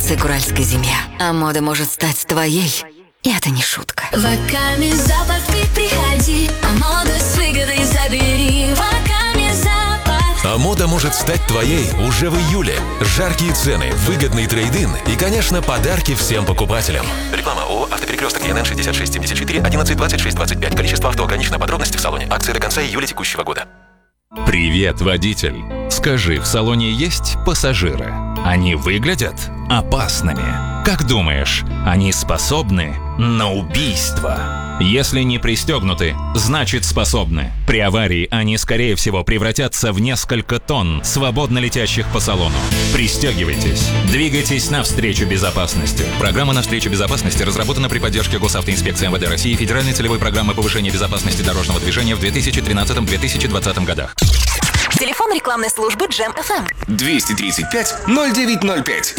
привыкнуться к уральской зиме. А мода может стать твоей, и это не шутка. Ваками запах, ты приходи, а моду с выгодой забери. Ваками запах. А мода может стать твоей уже в июле. Жаркие цены, выгодный трейд-ин и, конечно, подарки всем покупателям. Реклама ООО «Автоперекресток» ЕНН 6674 11 26 25. Количество авто ограничено. Подробности в салоне. Акции до конца июля текущего года. Привет, водитель. Скажи, в салоне есть пассажиры? Они выглядят опасными. Как думаешь, они способны на убийство? Если не пристегнуты, значит способны. При аварии они, скорее всего, превратятся в несколько тонн, свободно летящих по салону. Пристегивайтесь. Двигайтесь навстречу безопасности. Программа «Навстречу безопасности» разработана при поддержке Госавтоинспекции МВД России и Федеральной целевой программы повышения безопасности дорожного движения в 2013-2020 годах. Телефон рекламной службы Джем FM. 235-0905.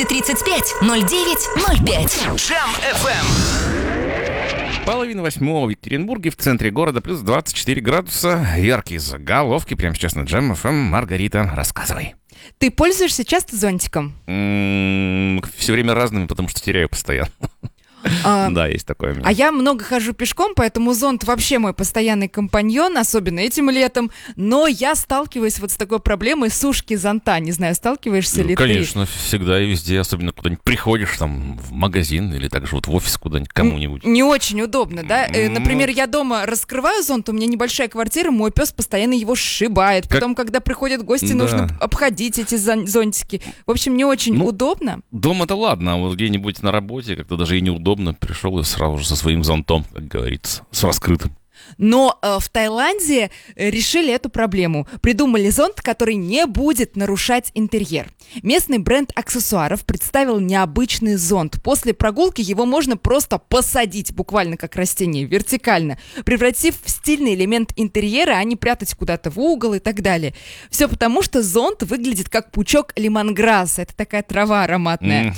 235-0905. Джем FM. 7:30 в Екатеринбурге, в центре города, плюс 24 градуса. Яркие заголовки. Прямо сейчас на Джем FM. Маргарита, рассказывай. Ты пользуешься часто зонтиком? Все время разными, потому что теряю постоянно. Да, есть такое у меня. А я много хожу пешком, поэтому зонт вообще мой постоянный компаньон, особенно этим летом. Но я сталкиваюсь вот с такой проблемой сушки зонта. Не знаю, сталкиваешься ли ты? Конечно, всегда и везде, особенно куда-нибудь приходишь там в магазин или также вот в офис куда-нибудь, кому-нибудь. Не очень удобно, да? Например, я дома раскрываю зонт, у меня небольшая квартира, мой пес постоянно его сшибает. Потом, когда приходят гости, нужно обходить эти зонтики. В общем, не очень удобно. Дома-то ладно, а вот где-нибудь на работе как-то даже и неудобно. Пришел и сразу же со своим зонтом, как говорится, с раскрытым. Но в Таиланде решили эту проблему. Придумали зонт, который не будет нарушать интерьер. Местный бренд аксессуаров представил необычный зонт. После прогулки его можно просто посадить, буквально как растение, вертикально, превратив в стильный элемент интерьера, а не прятать куда-то в угол и так далее. Все потому, что зонт выглядит как пучок лемонграсса. Это такая трава ароматная.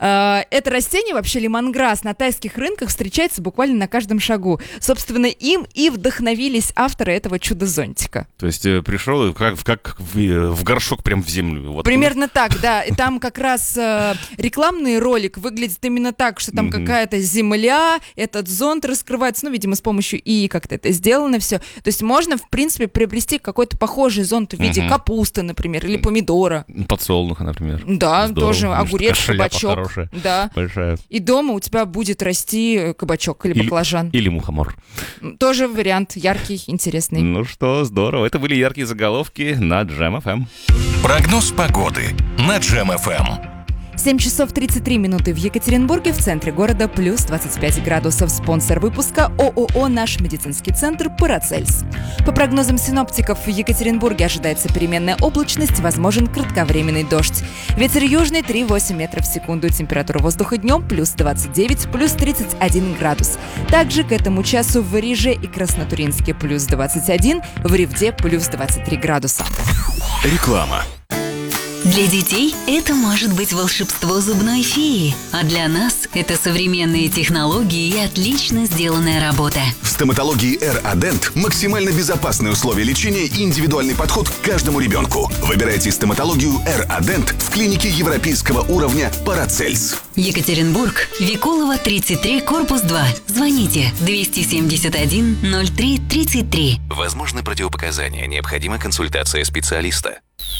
Это растение, вообще лемонграсс, на тайских рынках встречается буквально на каждом шагу. Собственно, им и вдохновились авторы этого чудо-зонтика. То есть пришел как в горшок прям в землю. Вот. Примерно так, да. И там как раз рекламный ролик выглядит именно так, что там какая-то земля, этот зонт раскрывается, видимо, с помощью ИИ как-то это сделано все. То есть можно, в принципе, приобрести какой-то похожий зонт в виде капусты, например, или помидора. Подсолнуха, например. Да, здорово. тоже огурец, кабачок. Хорошая, да. Большая. И дома у тебя будет расти кабачок или баклажан. Или мухомор. Тоже вариант яркий, интересный. Ну что, здорово. Это были яркие заголовки на Джем FM. Прогноз погоды на Джем FM. 7 часов 33 минуты в Екатеринбурге, в центре города, плюс 25 градусов. Спонсор выпуска ООО «Наш медицинский центр» «Парацельс». По прогнозам синоптиков, в Екатеринбурге ожидается переменная облачность, возможен кратковременный дождь. Ветер южный 3,8 метров в секунду. Температура воздуха днем плюс 29, плюс 31 градус. Также к этому часу в Вариже и Краснотуринске плюс 21, в Ревде плюс 23 градуса. Реклама. Для детей это может быть волшебство зубной феи, а для нас это современные технологии и отлично сделанная работа. В стоматологии R-Adent максимально безопасные условия лечения и индивидуальный подход к каждому ребенку. Выбирайте стоматологию R-Adent в клинике европейского уровня «Парацельс». Екатеринбург, Викулова, 33, корпус 2. Звоните 271 03 33. Возможны противопоказания, необходима консультация специалиста.